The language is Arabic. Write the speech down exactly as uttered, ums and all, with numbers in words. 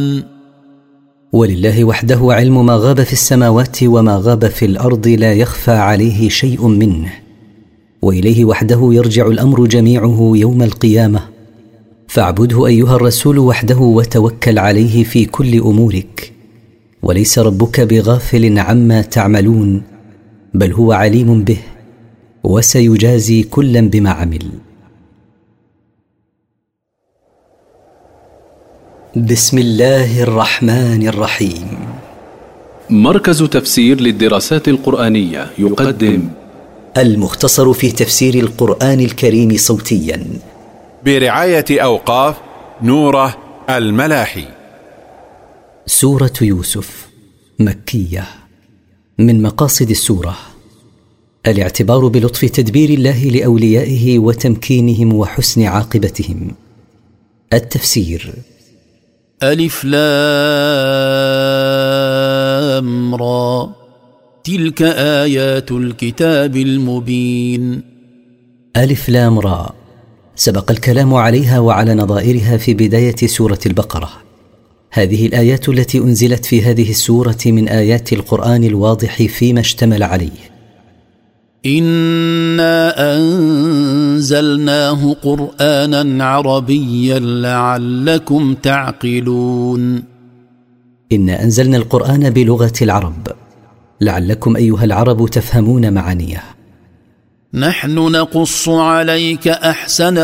ولله وحده علم ما غاب في السماوات وما غاب في الأرض، لا يخفى عليه شيء منه، وإليه وحده يرجع الأمر جميعه يوم القيامة. فاعبده أيها الرسول وحده وتوكل عليه في كل أمورك، وليس ربك بغافل عما تعملون، بل هو عليم به، وسيجازي كلا بما عمل. بسم الله الرحمن الرحيم. مركز تفسير للدراسات القرآنية يقدم المختصر في تفسير القرآن الكريم صوتيا برعاية أوقاف نوره الملاحي. سورة يوسف مكية. من مقاصد السورة الاعتبار بلطف تدبير الله لأوليائه وتمكينهم وحسن عاقبتهم. التفسير: ألف لام را، تلك آيات الكتاب المبين. ألف لام را، سبق الكلام عليها وعلى نظائرها في بداية سورة البقرة. هذه الآيات التي أنزلت في هذه السورة من آيات القرآن الواضح فيما اشتمل عليه. إنا أنزلناه قرآنا عربيا لعلكم تعقلون. إنا أنزلنا القرآن بلغة العرب لعلكم أيها العرب تفهمون معانيه. نحن نقص عليك أحسن